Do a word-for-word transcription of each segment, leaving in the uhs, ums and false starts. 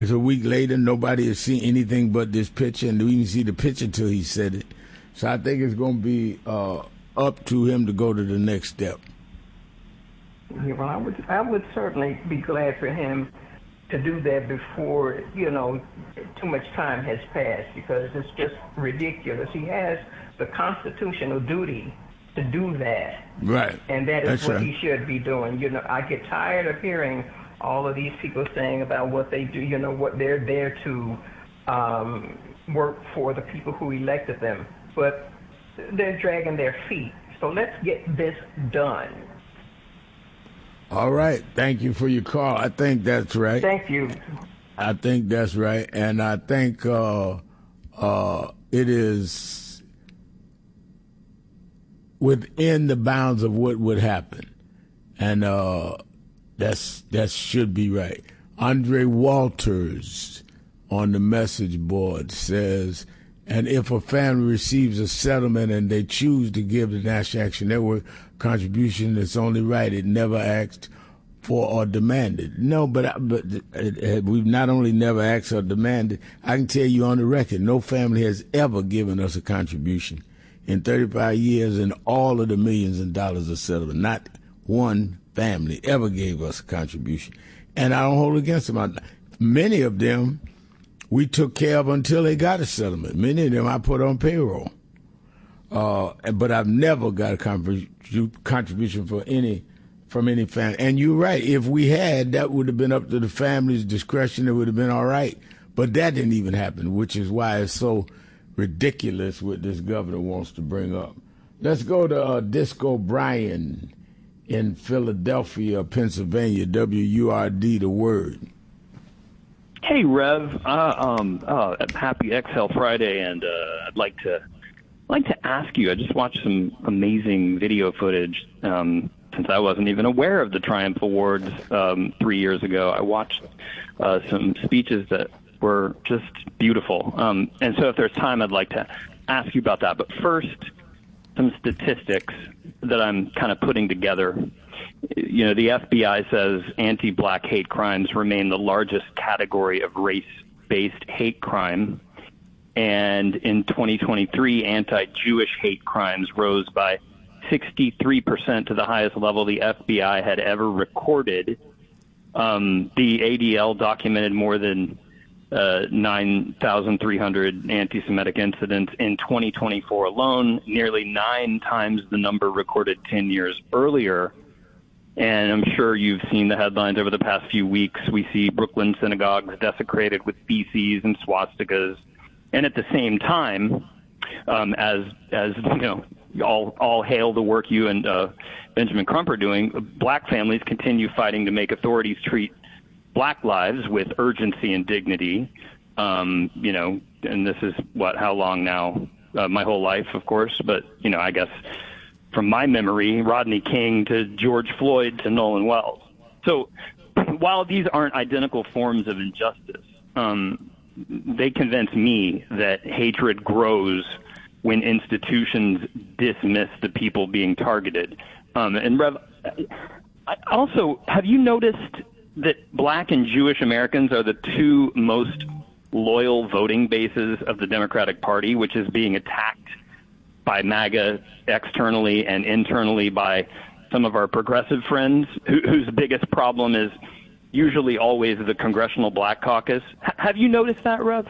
It's a week later. Nobody has seen anything but this picture, and we didn't see the picture till he said it. So I think it's going to be uh, up to him to go to the next step. Yeah, well, I would, I would certainly be glad for him to do that before, you know, too much time has passed, because it's just ridiculous. He has the constitutional duty to do that. Right. And that is That's what right. he should be doing. You know, I get tired of hearing all of these people saying about what they do, you know, what they're there to um, work for the people who elected them. But they're dragging their feet. So let's get this done. All right. Thank you for your call. I think that's right. Thank you. I think that's right. And I think uh, uh, it is within the bounds of what would happen. And uh, that's that should be right. Andre Walters on the message board says, and if a family receives a settlement and they choose to give the National Action Network contribution, it's only right. It never asked for or demanded. No, but but uh, we've not only never asked or demanded, I can tell you on the record, no family has ever given us a contribution in thirty-five years and all of the millions of dollars of settlement. Not one family ever gave us a contribution. And I don't hold it against them. Many of them we took care of until they got a settlement. Many of them I put on payroll. Uh, but I've never got a contribu- contribution for any from any family. And you're right. If we had, that would have been up to the family's discretion. It would have been all right. But that didn't even happen, which is why it's so ridiculous what this governor wants to bring up. Let's go to uh, Disco Brian in Philadelphia, Pennsylvania, W U R D, The Word. Hey, Rev. Uh, um, uh, happy Exhale Friday, and uh, I'd like to I'd like to ask you. I just watched some amazing video footage um, since I wasn't even aware of the Triumph Awards um, three years ago. I watched uh, some speeches that were just beautiful. Um, and so if there's time, I'd like to ask you about that. But first, some statistics that I'm kind of putting together. You know, the F B I says anti-black hate crimes remain the largest category of race-based hate crime. And in twenty twenty-three, anti-Jewish hate crimes rose by sixty-three percent to the highest level the F B I had ever recorded. Um, the A D L documented more than uh, nine thousand three hundred anti-Semitic incidents in twenty twenty-four alone, nearly nine times the number recorded ten years earlier. And I'm sure you've seen the headlines over the past few weeks. We see Brooklyn synagogues desecrated with feces and swastikas. And at the same time, um, as, as you know, all, all hail the work you and uh, Benjamin Crump are doing, black families continue fighting to make authorities treat black lives with urgency and dignity. Um, you know, and this is, what, how long now? Uh, my whole life, of course. But, you know, I guess from my memory, Rodney King to George Floyd to Nolan Wells. So while these aren't identical forms of injustice, um, they convince me that hatred grows when institutions dismiss the people being targeted. Um, and Rev, I also, have you noticed that black and Jewish Americans are the two most loyal voting bases of the Democratic Party, which is being attacked by MAGA externally and internally by some of our progressive friends, who, whose biggest problem is usually always the Congressional Black Caucus. H- have you noticed that, Rev?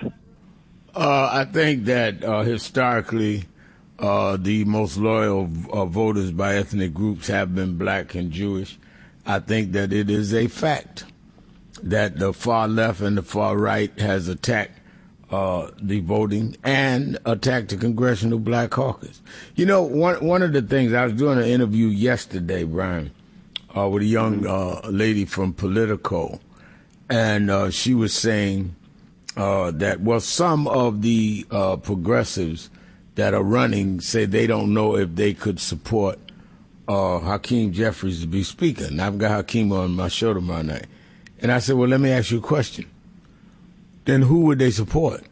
Uh, I think that uh, historically uh, the most loyal uh, voters by ethnic groups have been black and Jewish. I think that it is a fact that the far left and the far right has attacked Uh, the voting and attack the Congressional Black Caucus. You know, one one of the things, I was doing an interview yesterday, Brian, uh, with a young uh, lady from Politico, and uh, she was saying uh, that, well, some of the uh, progressives that are running say they don't know if they could support uh, Hakeem Jeffries to be speaker. And I've got Hakeem on my show tomorrow night. And I said, well, let me ask you a question. Then who would they support?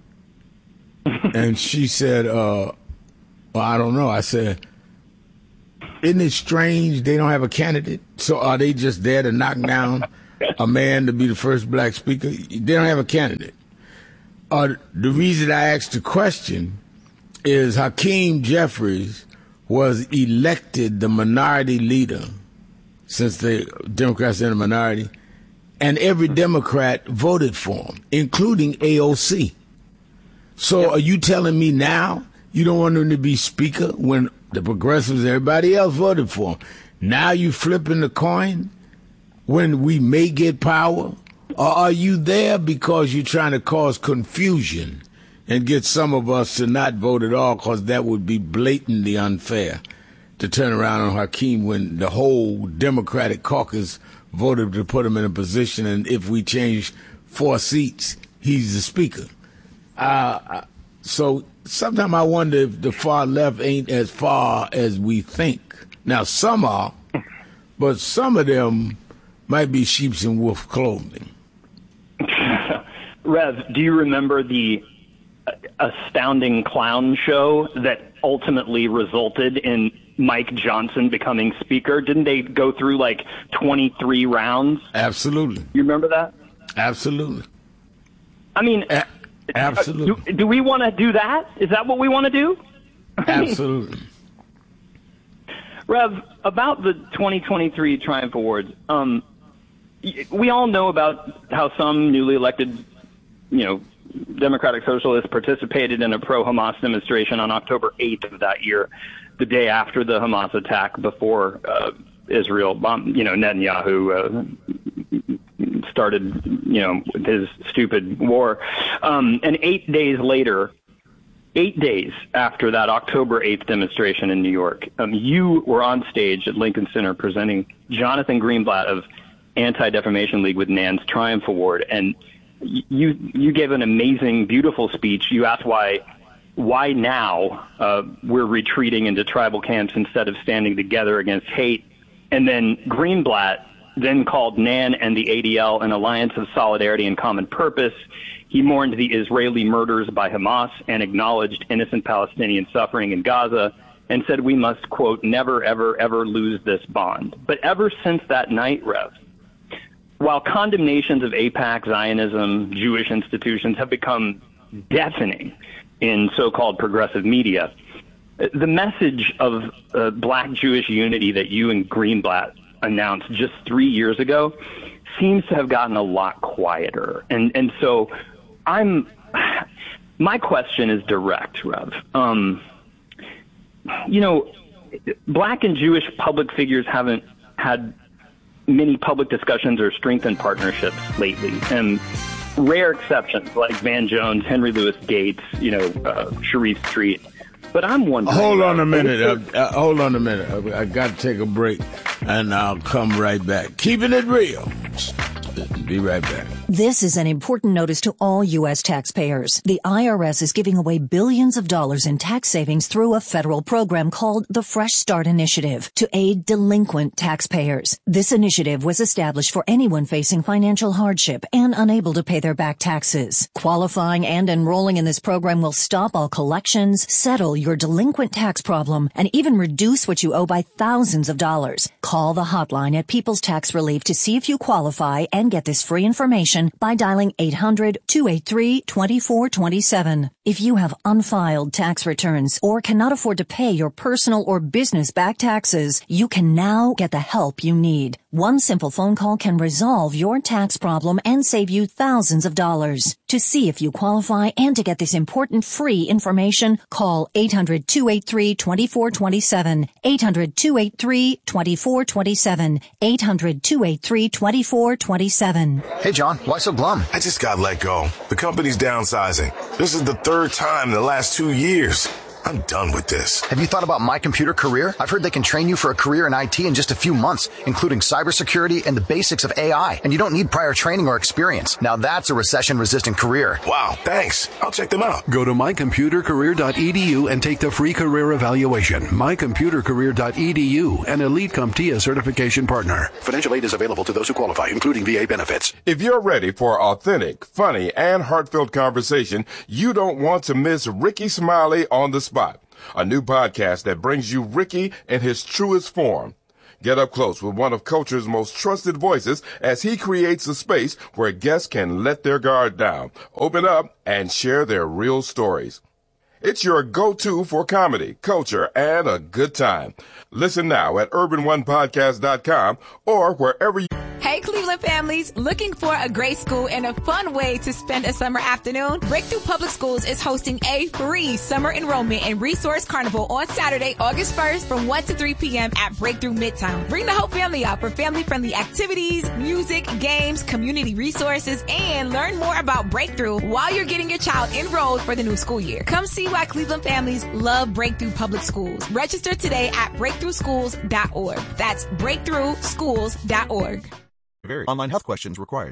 And she said, uh, well, I don't know. I said, isn't it strange they don't have a candidate? So are they just there to knock down a man to be the first black speaker. They don't have a candidate. Uh, the reason I asked the question is Hakeem Jeffries was elected the minority leader since the Democrats are in the minority, and every Democrat voted for him, including A O C. So yep. Are you telling me now you don't want him to be speaker when the progressives, everybody else voted for him? Now you flipping the coin when we may get power? Or are you there because you're trying to cause confusion and get some of us to not vote at all, because that would be blatantly unfair to turn around on Hakeem when the whole Democratic caucus voted to put him in a position, and if we change four seats, he's the speaker. Uh, so sometimes I wonder if the far left ain't as far as we think. Now, some are, but some of them might be sheep's in wolf clothing. Rev, do you remember the astounding clown show that ultimately resulted in Mike Johnson becoming speaker? Didn't they go through like twenty-three rounds? Absolutely. You remember that? Absolutely. I mean, A- absolutely. Do, do we want to do that? Is that what we want to do? Absolutely. Rev, about the twenty twenty-three Triumph Awards, um, we all know about how some newly elected, you know, Democratic Socialists participated in a pro-Hamas demonstration on October eighth of that year, the day after the Hamas attack, before uh, Israel, bomb, you know, Netanyahu uh, started, you know, his stupid war. Um, and eight days later, eight days after that October eighth demonstration in New York, um, you were on stage at Lincoln Center presenting Jonathan Greenblatt of Anti-Defamation League with Nan's Triumph Award, and you you gave an amazing, beautiful speech. You asked why why now uh, we're retreating into tribal camps instead of standing together against hate. And then Greenblatt then called Nan and the A D L an alliance of solidarity and common purpose. He mourned the Israeli murders by Hamas and acknowledged innocent Palestinian suffering in Gaza, and said we must, quote, never, ever, ever lose this bond. But ever since that night, Rev, while condemnations of AIPAC, Zionism, Jewish institutions have become deafening in so-called progressive media, the message of uh, black Jewish unity that you and Greenblatt announced just three years ago seems to have gotten a lot quieter. And and so I'm my question is direct, Rev. Um, you know, black and Jewish public figures haven't had many public discussions or strengthened partnerships lately, and rare exceptions like Van Jones, Henry Louis Gates, you know, uh, Sharif Street. But I'm wondering. Hold on a minute. Uh, uh, hold on a minute. I, I got to take a break, and I'll come right back. Keeping it real. Be right back. This is an important notice to all U S taxpayers. The I R S is giving away billions of dollars in tax savings through a federal program called the Fresh Start Initiative to aid delinquent taxpayers. This initiative was established for anyone facing financial hardship and unable to pay their back taxes. Qualifying and enrolling in this program will stop all collections, settle your delinquent tax problem, and even reduce what you owe by thousands of dollars. Call the hotline at People's Tax Relief to see if you qualify and get this free information by dialing eight hundred, two eight three, two four two seven. If you have unfiled tax returns or cannot afford to pay your personal or business back taxes, you can now get the help you need. One simple phone call can resolve your tax problem and save you thousands of dollars. To see if you qualify and to get this important free information, call eight hundred, two eight three, two four two seven, eight hundred, two eight three, two four two seven, eight hundred, two eight three, two four two seven. Hey, John, why so glum? I just got let go. The company's downsizing. This is the third time in the last two years. I'm done with this. Have you thought about My Computer Career? I've heard they can train you for a career in I T in just a few months, including cybersecurity and the basics of A I. And you don't need prior training or experience. Now that's a recession-resistant career. Wow, thanks. I'll check them out. Go to my computer career dot e d u and take the free career evaluation. my computer career dot e d u, an Elite CompTIA certification partner. Financial aid is available to those who qualify, including V A benefits. If you're ready for authentic, funny, and heartfelt conversation, you don't want to miss Ricky Smiley on the Spot, a new podcast that brings you Ricky in his truest form. Get up close with one of Culture's most trusted voices as he creates a space where guests can let their guard down, open up, and share their real stories. It's your go-to for comedy, culture, and a good time. Listen now at urban one podcast dot com or wherever you... Hey, Cleveland families, looking for a great school and a fun way to spend a summer afternoon? Breakthrough Public Schools is hosting a free summer enrollment and resource carnival on Saturday, August first from one to three p.m. at Breakthrough Midtown. Bring the whole family out for family-friendly activities, music, games, community resources, and learn more about Breakthrough while you're getting your child enrolled for the new school year. Come see why Cleveland families love Breakthrough Public Schools. Register today at breakthrough schools dot org. That's breakthrough schools dot org. Online health questions required.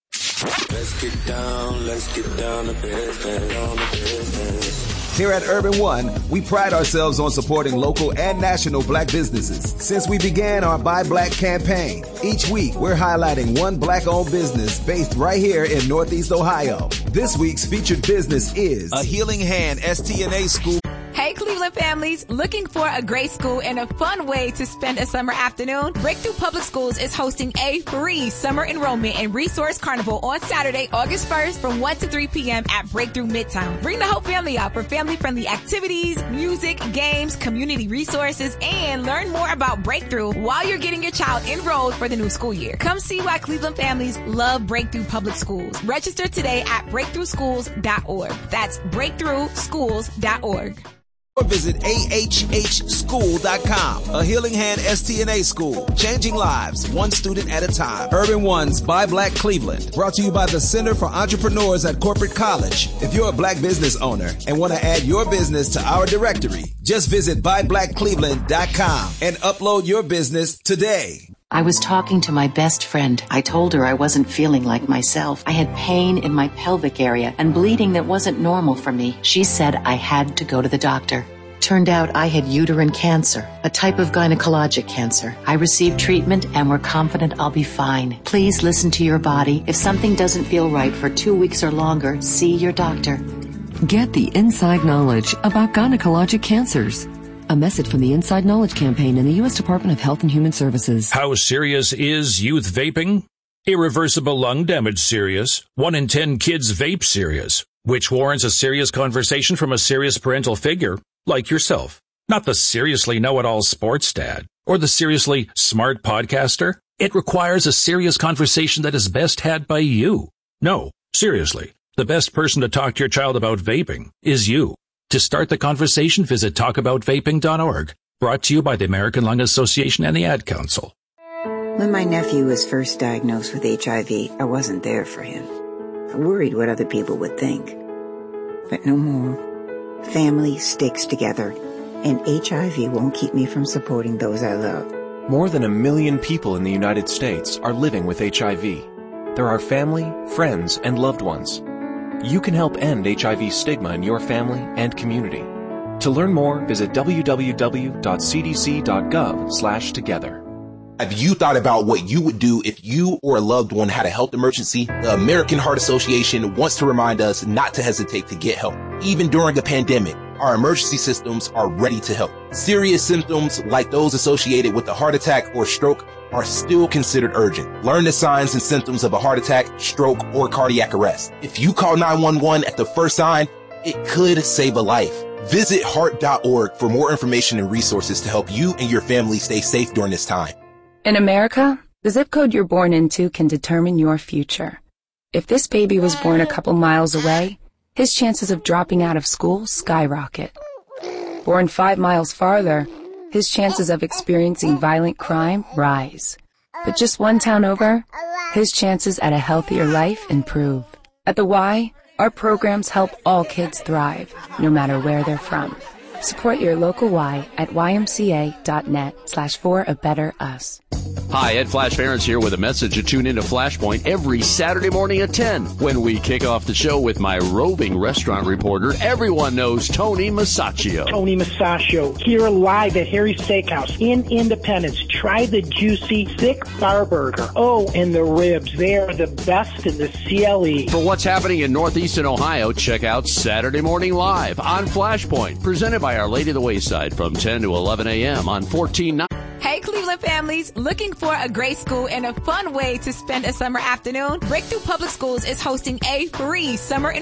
Let's get down, let's get down to business, on the business. Here at Urban One, we pride ourselves on supporting local and national black businesses. Since we began our Buy Black campaign, each week we're highlighting one black-owned business based right here in Northeast Ohio. This week's featured business is A Healing Hand S T N A School. Hey, Cleveland families, looking for a great school and a fun way to spend a summer afternoon? Breakthrough Public Schools is hosting a free summer enrollment and resource carnival on Saturday, August first from one to three p.m. at Breakthrough Midtown. Bring the whole family out for family-friendly activities, music, games, community resources, and learn more about Breakthrough while you're getting your child enrolled for the new school year. Come see why Cleveland families love Breakthrough Public Schools. Register today at breakthrough schools dot org. That's breakthrough schools dot org. Or visit A H H school dot com. A Healing Hand S T N A School. Changing lives, one student at a time. Urban One's Buy Black Cleveland. Brought to you by the Center for Entrepreneurs at Corporate College. If you're a black business owner and want to add your business to our directory, just visit buy black cleveland dot com and upload your business today. I was talking to my best friend. I told her I wasn't feeling like myself. I had pain in my pelvic area and bleeding that wasn't normal for me. She said I had to go to the doctor. Turned out I had uterine cancer, a type of gynecologic cancer. I received treatment and we're confident I'll be fine. Please listen to your body. If something doesn't feel right for two weeks or longer, see your doctor. Get the inside knowledge about gynecologic cancers. A message from the Inside Knowledge Campaign in the U S Department of Health and Human Services. How serious is youth vaping? Irreversible lung damage serious. One in ten kids vape serious, which warrants a serious conversation from a serious parental figure, like yourself. Not the seriously know-it-all sports dad or the seriously smart podcaster. It requires a serious conversation that is best had by you. No, seriously, the best person to talk to your child about vaping is you. To start the conversation, visit talk about vaping dot org. Brought to you by the American Lung Association and the Ad Council. When my nephew was first diagnosed with H I V, I wasn't there for him. I worried what other people would think. But no more. Family sticks together, and H I V won't keep me from supporting those I love. More than a million people in the United States are living with H I V. There are family, friends, and loved ones. You can help end H I V stigma in your family and community. To learn more, visit w w w dot c d c dot gov slash together. Have you thought about what you would do if you or a loved one had a health emergency? The American Heart Association wants to remind us not to hesitate to get help. Even during a pandemic, our emergency systems are ready to help. Serious symptoms like those associated with a heart attack or stroke are still considered urgent. Learn the signs and symptoms of a heart attack, stroke, or cardiac arrest. If you call nine one one at the first sign, it could save a life. Visit heart dot org for more information and resources to help you and your family stay safe during this time. In America, the zip code you're born into can determine your future. If this baby was born a couple miles away, his chances of dropping out of school skyrocket. Born five miles farther, his chances of experiencing violent crime rise. But just one town over, his chances at a healthier life improve. At the Y, our programs help all kids thrive, no matter where they're from. Support your local Y at y m c a dot net slash for a better us. Hi, Ed Flash Ferentz here with a message to tune into Flashpoint every Saturday morning at ten when we kick off the show with my roving restaurant reporter. Everyone knows Tony Masaccio. Tony Masaccio here live at Harry's Steakhouse in Independence. Try the juicy, thick bar burger. Oh, and the ribs. They are the best in the C L E. For what's happening in Northeastern Ohio, check out Saturday Morning Live on Flashpoint, presented by Our Lady of the Wayside from ten to eleven a.m. on fourteen ninety. Hey, Cleveland families, looking for a great school and a fun way to spend a summer afternoon? Breakthrough Public Schools is hosting a free summer